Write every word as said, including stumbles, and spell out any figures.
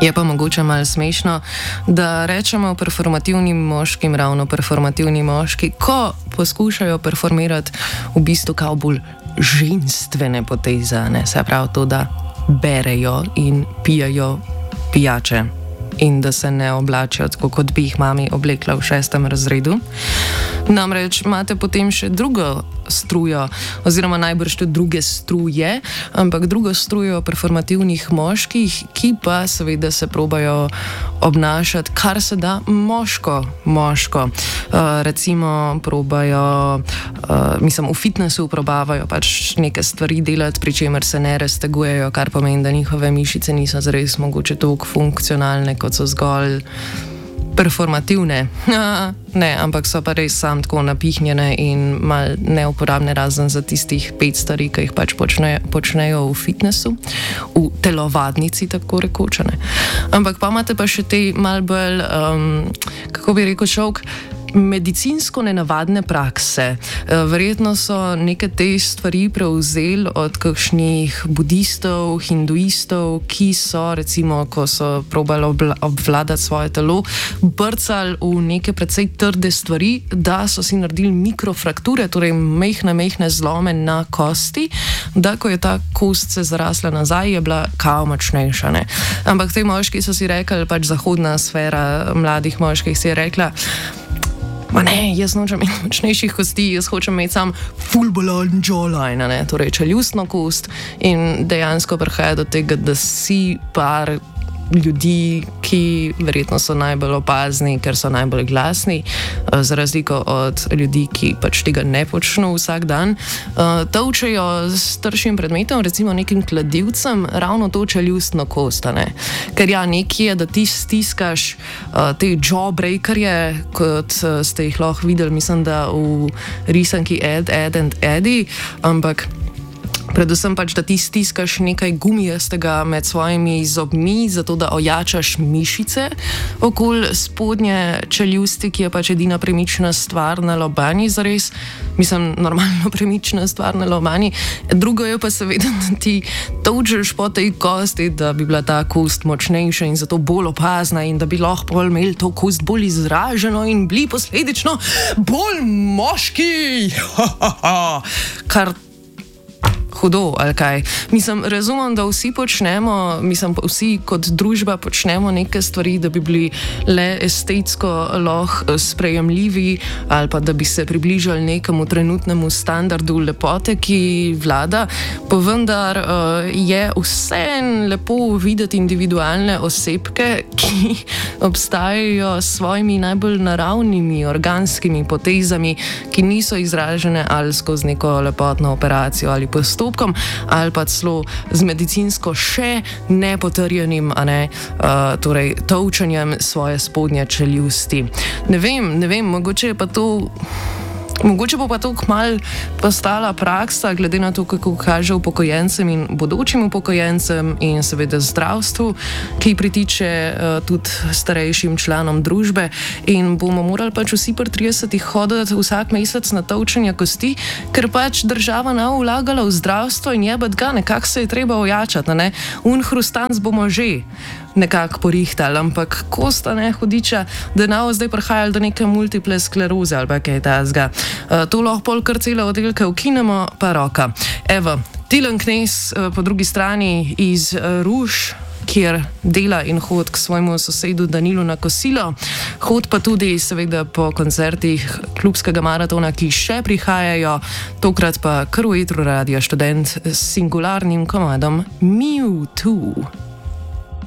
Je pa mogoče malo smešno, da rečemo performativnim moškim, ravno performativni moški, ko poskušajo performirati v bistvu kao bolj ženstvene poteze, ne, se pravi to, da berejo in pijajo pijače in da se ne oblačijo tako, kot bi jih mami oblekla v šestem razredu. Namreč imate potem še drugo strujo, oziroma najbrž tudi druge struje, ampak drugo strujo performativnih moških, ki pa seveda se probajo obnašati kar se da moško, moško. Uh, recimo probajo, uh, mislim, v fitnessu probavajo pač neke stvari delati, pri čemer se ne raztegujejo, kar pomeni, da njihove mišice niso zares mogoče toliko funkcionalne, kot so zgolj performativne. Ne, ampak so pa res sam tako napihnjene in mal neuporabne, razen za tistih pet stvari, ki jih pač počne, počnejo v fitnessu, v telovadnici, tako rekočene. Ampak pa imate pa še te mal bolj, um, kako bi rekel človek, medicinsko nenavadne prakse. Verjetno so neke te stvari prevzeli od kakšnih budistov, hinduistov, ki so, recimo, ko so probali obvladati svoje telo, brcali v neke precej trde stvari, da so si naredili mikrofrakture, torej mehne, mehne zlome na kosti, da ko je ta kost se zarasla nazaj, je bila kao močnejša, ne. Ampak te moški so si rekli, pač zahodna sfera mladih moških si je rekla, ma ne, jaz nočem imeti močnejših kosti, jaz hočem imeti sam full balon jawline, ne, torej čeljustno kost, in dejansko prihaja do tega, da si par ljudi, ki verjetno so najbolj opazni, ker so najbolj glasni, za razliko od ljudi, ki pač tega ne počnejo vsak dan, tolčejo s tršim predmetom, recimo nekim kladivcem, ravno to čeljustno kost, ne. Ker ja, nekje je, da ti stiskaš te jawbreakerje, kot ste jih lahko videli, mislim, da v risanki Ed, Ed and Eddie, ampak predvsem pač, da ti stiskaš nekaj gumijastega med svojimi zobmi, zato da ojačaš mišice okoli spodnje čeljusti, ki je pač edina premična stvar na lobanji, zares, mislim, normalno premična stvar na lobanji. Drugo je pa seveda, da ti tolčeš po tej kosti, da bi bila ta kost močnejša in zato bolj opazna in da bi lahko bolj imeli to kost bolj izraženo in bili posledično bolj moški. Kar hudo, ali kaj. Mislim, razumem, da vsi počnemo, mislim, vsi kot družba počnemo neke stvari, da bi bili le estetsko lahko sprejemljivi ali pa da bi se približali nekemu trenutnemu standardu lepote, ki vlada, pa vendar uh, je vseeno lepo videti individualne osebke, ki obstajajo s svojimi najbolj naravnimi, organskimi potezami, ki niso izražene ali skozi neko lepotno operacijo ali postopkom, ali pa celo z medicinsko še nepotrjenim, a ne, uh, torej tolčenjem svoje spodnje čeljusti. Ne vem, ne vem, mogoče je pa to Mogoče bo pa to kmalu postala praksa, glede na to, kako kaže upokojencem in bodočim upokojencem in seveda zdravstvu, ki pritiče uh, tudi starejšim članom družbe, in bomo morali pač vsi pri tridesetih hoditi vsak mesec na tolčenje kosti, ker pač država ne bo vlagala v zdravstvo in jebat ga, nekako se je treba ojačati, ne? Un hrustanc bomo že nekako porihtali, ampak kosta, ne, hudiča, da ne bo zdaj prihajali do neke multiple skleroze ali pa kaj tazga. Uh, to lahko pol kar cele oddelke ukinemo, pa roka. Evo, Tilen Knez uh, po drugi strani iz uh, Ruš, kjer dela in hod k svojemu sosedu Danilu na kosilo, hod pa tudi seveda po koncertih klubskega maratona, ki še prihajajo, tokrat pa kar v etru Radia Študent s singularnim komadom Mewtwo.